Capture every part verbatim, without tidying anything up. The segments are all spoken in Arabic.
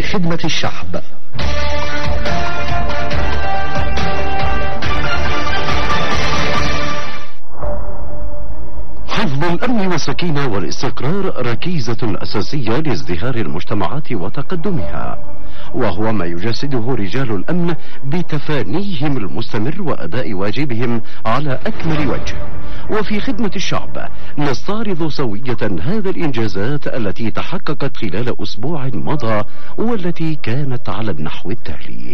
خدمة الشعب. حفظ الأمن والسكينة والاستقرار ركيزة أساسية لازدهار المجتمعات وتقدمها، وهو ما يجسده رجال الأمن بتفانيهم المستمر وأداء واجبهم على أكمل وجه. وفي خدمة الشعب نستعرض سوية هذا الإنجازات التي تحققت خلال أسبوع مضى، والتي كانت على النحو التالي.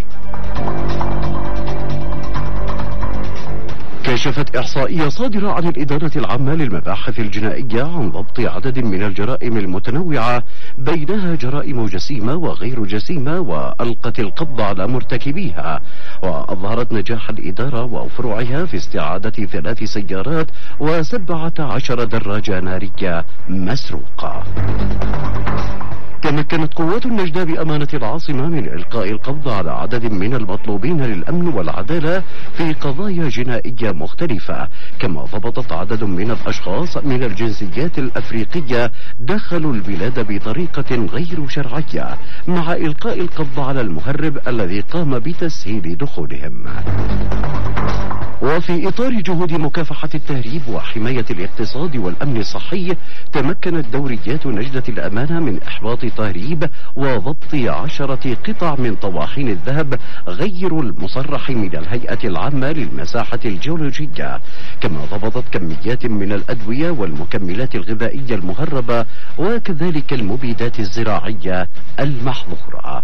كشفت إحصائية صادرة عن الإدارة العامة للمباحث الجنائية عن ضبط عدد من الجرائم المتنوعة، بينها جرائم جسيمة وغير جسيمة، وألقت القبض على مرتكبيها، وأظهرت نجاح الإدارة وفروعها في استعادة ثلاث سيارات وسبعة عشر دراجة نارية مسروقة. تمكنت قوات النجدة بأمانة العاصمة من إلقاء القبض على عدد من المطلوبين للأمن والعدالة في قضايا جنائية مختلفة، كما ضبطت عدد من الأشخاص من الجنسيات الأفريقية دخلوا البلاد بطريقة غير شرعية، مع إلقاء القبض على المهرب الذي قام بتسهيل دخولهم. وفي إطار جهود مكافحة التهريب وحماية الاقتصاد والأمن الصحي، تمكنت دوريات نجدة الأمانة من إحباط تهريب وضبط عشرة قطع من طواحين الذهب غير المصرح من الهيئة العامة للمساحة الجيولوجية، كما ضبطت كميات من الأدوية والمكملات الغذائية المهربة، وكذلك المبيدات الزراعية المحظورة.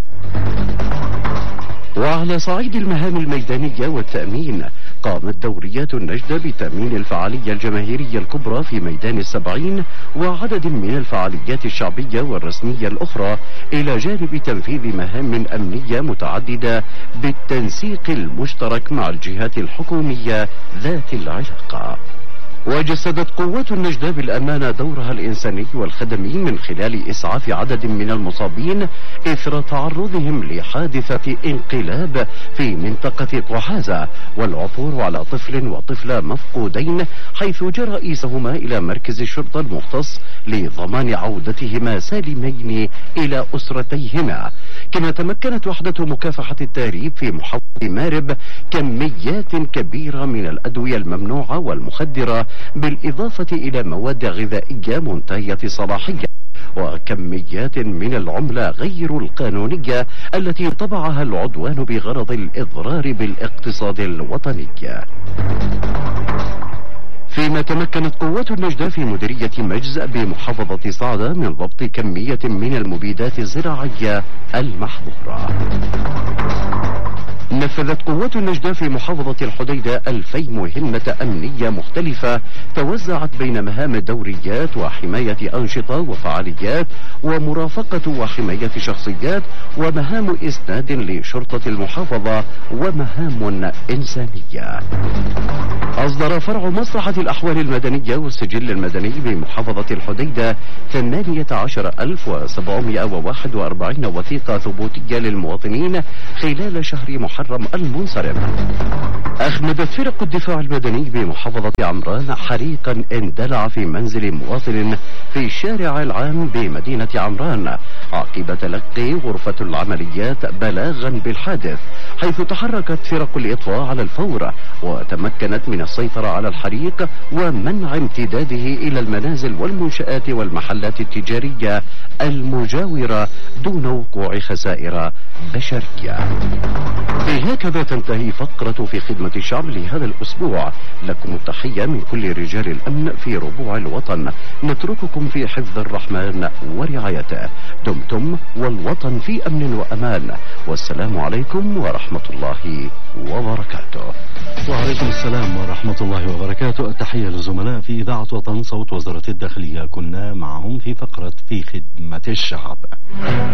وعلى صعيد المهام الميدانية والتأمين، قامت دوريات النجدة بتأمين الفعالية الجماهيرية الكبرى في ميدان السبعين وعدد من الفعاليات الشعبية والرسمية الأخرى، إلى جانب تنفيذ مهام أمنية متعددة بالتنسيق المشترك مع الجهات الحكومية ذات العلاقة. وجسدت قوات النجدة بالأمانة دورها الإنساني والخدمي من خلال إسعاف عدد من المصابين إثر تعرضهم لحادثة انقلاب في منطقة قحازة، والعثور على طفل وطفلة مفقودين، حيث جاء رئيسهما إلى مركز الشرطة المختص لضمان عودتهما سالمين إلى أسرتيهما. كما تمكنت وحدة مكافحة التهريب في محافظة مارب كميات كبيرة من الأدوية الممنوعة والمخدرة، بالإضافة إلى مواد غذائية منتهية الصلاحية، وكميات من العملة غير القانونية التي طبعها العدوان بغرض الإضرار بالاقتصاد الوطني. فيما تمكنت قوات النجدة في مديرية مجز بمحافظة صعدة من ضبط كمية من المبيدات الزراعية المحظورة. نفذت قوات النجدة في محافظة الحديدة ألفي مهمة أمنية مختلفة، توزعت بين مهام دوريات وحماية أنشطة وفعاليات ومرافقة وحماية شخصيات، ومهام إسناد لشرطة المحافظة، ومهام إنسانية. أصدر فرع مصلحة الأحوال المدنية والسجل المدني بمحافظة الحديدة ثمانية عشر ألف وسبعمائة وواحد وأربعين وثيقة ثبوتية للمواطنين خلال شهر محرم المنصرم. أخمدت فرق الدفاع المدني بمحافظة عمران حريقا اندلع في منزل مواطن في الشارع العام بمدينة عمران، عقب تلقي غرفة العمليات بلاغا بالحادث، حيث تحركت فرق الإطفاء على الفور وتمكنت من السيطرة على الحريق ومنع امتداده إلى المنازل والمنشآت والمحلات التجارية المجاورة دون وقوع خسائر بشرية. بهكذا تنتهي فقرة في خدمة الشعب لهذا الأسبوع. لكم التحية من كل رجال الأمن في ربوع الوطن، نترككم في حفظ الرحمن ورعايته. دمتم والوطن في أمن وأمان، والسلام عليكم ورحمة الله وبركاته. وعليكم السلام ورحمة الله وبركاته. التحية للزملاء في إذاعة وطن صوت وزارة الداخلية، كنا معهم في فقرة في خدمة الشعب.